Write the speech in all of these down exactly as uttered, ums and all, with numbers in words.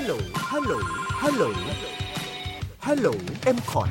ลโหลฮัลโหลฮัลโหลฮัลโหล เอ็ม คอท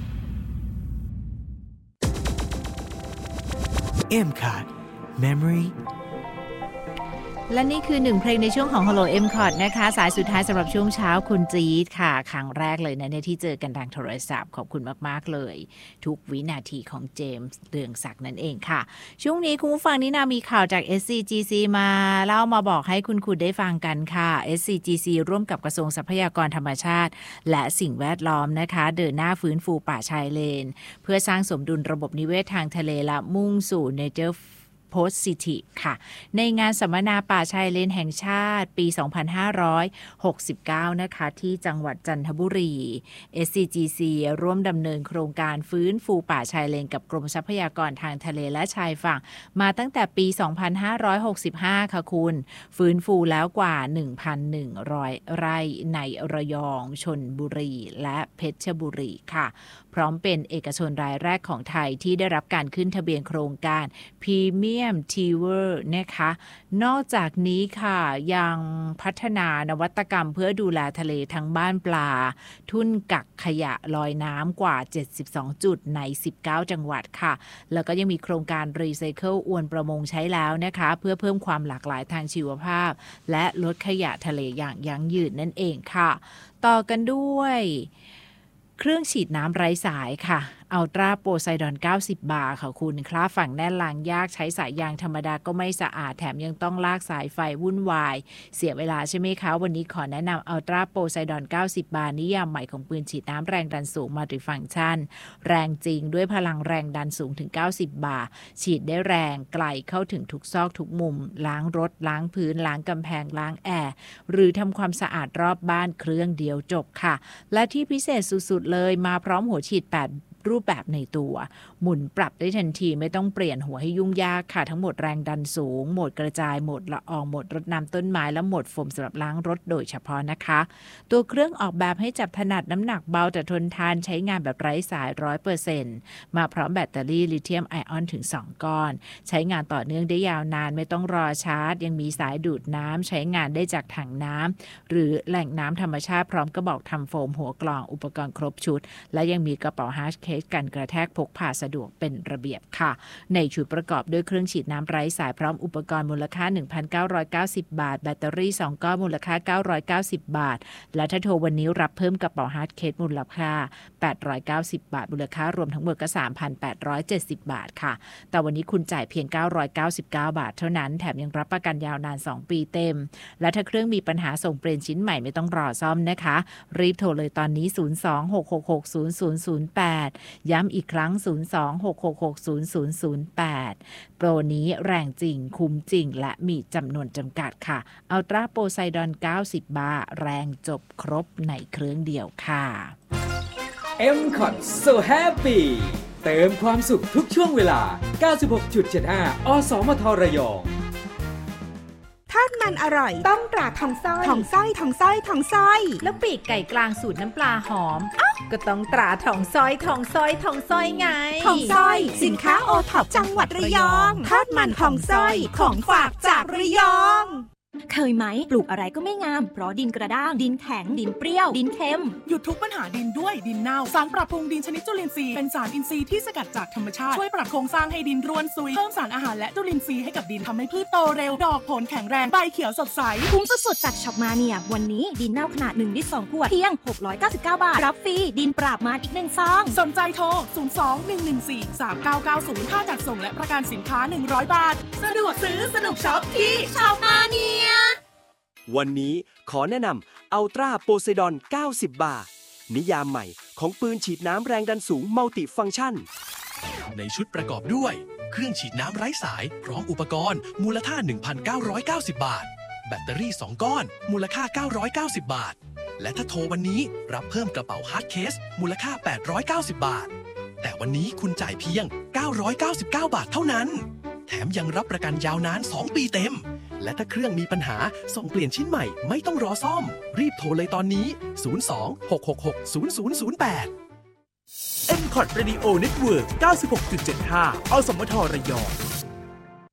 เอ็ม คอท Memory และนี่คือหนึ่งเพลงในช่วงของ Hello เอ็ม คอท นะคะสายสุดท้ายสำหรับช่วงเช้าคุณจี๊ดค่ะครั้งแรกเลยนะเนี่ยที่เจอกันทางโทรศัพท์ขอบคุณมากๆเลยทุกวินาทีของเจมส์เรืองศักดิ์นั่นเองค่ะช่วงนี้คุณผู้ฟังนี่นามีข่าวจาก เอส ซี จี ซี มาเล่ามาบอกให้คุณคุณได้ฟังกันค่ะ เอส ซี จี ซี ร่วมกับกระทรวงทรัพยากรธรรมชาติและสิ่งแวดล้อมนะคะเดินหน้าฟื้นฟูป่าชายเลนเพื่อสร้างสมดุลระบบนิเวศทางทะเลและมุ่งสู่ Nature Positive ค่ะในงานสัมมนาป่าชายเลนแห่งชาติปีสองพันห้าร้อยหกสิบเก้านะคะที่จังหวัดจันทบุรี เอส ซี จี ซี ร่วมดำเนินโครงการฟื้นฟูป่าชายเลนกับกรมทรัพยากรทางทะเลและชายฝั่งมาตั้งแต่ปีสองพันห้าร้อยหกสิบห้าค่ะคุณฟื้นฟูแล้วกว่า หนึ่งพันหนึ่งร้อย ไร่ในระยองชลบุรีและเพชรบุรีค่ะพร้อมเป็นเอกชนรายแรกของไทยที่ได้รับการขึ้นทะเบียนโครงการพรีเมียมทีเวอร์นะคะนอกจากนี้ค่ะยังพัฒนานวัตกรรมเพื่อดูแลทะเลทั้งบ้านปลาทุ่นกักขยะลอยน้ำกว่าเจ็ดสิบสองจุดในสิบเก้าจังหวัดค่ะแล้วก็ยังมีโครงการรีไซเคิลอวนประมงใช้แล้วนะคะเพื่อเพิ่มความหลากหลายทางชีวภาพและลดขยะทะเลอย่างยั่งยืนนั่นเองค่ะต่อกันด้วยเครื่องฉีดน้ำไร้สายค่ะอัลตราโปไซดอนเก้าสิบบาร์ค่ะคุณคล้าฝั่งแน่นล้างยากใช้สายยางธรรมดาก็ไม่สะอาดแถมยังต้องลากสายไฟวุ่นวายเสียเวลาใช่ไหมคะวันนี้ขอแนะนำอัลตราโปไซดอนเก้าสิบบาร์นิยามใหม่ของปืนฉีดน้ำแรงดันสูงมัลติฟังก์ชันแรงจริงด้วยพลังแรงดันสูงถึงเก้าสิบบาร์ฉีดได้แรงไกลเข้าถึงทุกซอกทุกมุมล้างรถล้างพื้นล้างกำแพงล้างแอร์หรือทำความสะอาดรอบบ้านเครื่องเดียวจบค่ะและที่พิเศษสุดๆเลยมาพร้อมหัวฉีดแปดรูปแบบในตัวหมุนปรับได้ทันทีไม่ต้องเปลี่ยนหัวให้ยุ่งยากค่ะทั้งหมดแรงดันสูงโหมดกระจายโหมดละอองโหมดรดน้ำต้นไม้และโหมดโฟมสำหรับล้างรถโดยเฉพาะนะคะตัวเครื่องออกแบบให้จับถนัดน้ำหนักเบาแต่ทนทานใช้งานแบบไร้สาย ร้อยเปอร์เซ็นต์ มาพร้อมแบตเตอรี่ลิเธียมไอออนถึงสองก้อนใช้งานต่อเนื่องได้ยาวนานไม่ต้องรอชาร์จยังมีสายดูดน้ำใช้งานได้จากถังน้ำหรือแหล่งน้ำธรรมชาติพร้อมกระบอกทำโฟมหัวกล่องอุปกรณ์ครบชุดและยังมีกระเป๋าฮาร์ดเคสกันกระแทกพกพาสะดวกเป็นระเบียบค่ะในชุดประกอบด้วยเครื่องฉีดน้ำไร้สายพร้อมอุปกรณ์มูลค่า หนึ่งพันเก้าร้อยเก้าสิบ บาทแบตเตอรี่สองก้อนมูลค่าเก้าร้อยเก้าสิบบาทและถ้าโทรวันนี้รับเพิ่มกระเป๋าฮาร์ดเคสมูลค่าแปดร้อยเก้าสิบบาทมูลค่ารวมทั้งหมดก็ สามพันแปดร้อยเจ็ดสิบ บาทค่ะแต่วันนี้คุณจ่ายเพียงเก้าร้อยเก้าสิบเก้าบาทเท่านั้นแถมยังรับประกันยาวนานสองปีเต็มและถ้าเครื่องมีปัญหาส่งเปลี่ยนชิ้นใหม่ไม่ต้องรอซ่อมนะคะรีบโทรเลยตอนนี้ศูนย์ สอง หก หก หก ศูนย์ ศูนย์ ศูนย์ แปดย้ำอีกครั้งศูนย์ สอง หก หก หก ศูนย์ ศูนย์ ศูนย์ แปดโปรนี้แรงจริงคุ้มจริงและมีจำนวนจำกัดค่ะอัลตราโปไซดอนเก้าสิบบาร์แรงจบครบในเครื่องเดียวค่ะเอ็ม คอท So Happy เติมความสุขทุกช่วงเวลา เก้าสิบหกจุดเจ็ดห้า อสมทระยองทอดมันอร่อยต้องตราทองซ้อยทองซ้อยทองซ้อยทองซ้อยแล้วปีกไก่กลางสูตรน้ำปลาหอมอ๊ะก็ต้องตราทองซ้อยทองซ้อยทองซ้อยไงทองซ้อยสินค้าโอท็อปจังหวัดระยองทอดมันทองซ้อยของฝากจากระยองเคยไหมปลูกอะไรก็ไม่งามเพราะดินกระด้างดินแข็งดินเปรี้ยวดินเค็มหยุดทุกปัญหาดินด้วยดินเน่าสารปรับปรุงดินชนิดจุลินทรีย์เป็นสารอินทรีย์ที่สกัดจากธรรมชาติช่วยปรับโครงสร้างให้ดินร่วนซุยเพิ่มสารอาหารและจุลินทรีย์ให้กับดินทำให้พืชโตเร็วดอกผลแข็งแรงใบเขียวสดใสคุ้มสุดๆจากช็อปมาเนียวันนี้ดินเน่าขนาดหนึ่งลิตรสองขวดเพียงหกร้อยเก้าสิบเก้าบาทรับฟรีดินปราบมารอีกหนึ่งซองสนใจโทรศูนย์ สอง หนึ่ง หนึ่ง สี่ สาม เก้า เก้า ศูนย์ค่าจัดส่งและประกันสินค้าหนึ่งร้อยบาทสะดวกซื้อสนุกช็อปที่ช็อปมาเนียวันนี้ขอแนะนำอัลตราโปไซดอนเก้าสิบบาร์นิยามใหม่ของปืนฉีดน้ำแรงดันสูงมัลติฟังก์ชันในชุดประกอบด้วยเครื่องฉีดน้ำไร้สายพร้อมอุปกรณ์มูลค่า หนึ่งพันเก้าร้อยเก้าสิบ บาทแบตเตอรี่สองก้อนมูลค่าเก้าร้อยเก้าสิบบาทและถ้าโทรวันนี้รับเพิ่มกระเป๋าฮาร์ดเคสมูลค่าแปดร้อยเก้าสิบบาทแต่วันนี้คุณจ่ายเพียงเก้าร้อยเก้าสิบเก้าบาทเท่านั้นแถมยังรับประกันยาวนานสองปีเต็มและถ้าเครื่องมีปัญหาส่งเปลี่ยนชิ้นใหม่ไม่ต้องรอซ่อมรีบโทรเลยตอนนี้ศูนย์ สอง หก หก หก ศูนย์ ศูนย์ ศูนย์ แปดเอ็ม คอท Radio Network เก้าสิบหกจุดเจ็ดห้า อสมทระยอง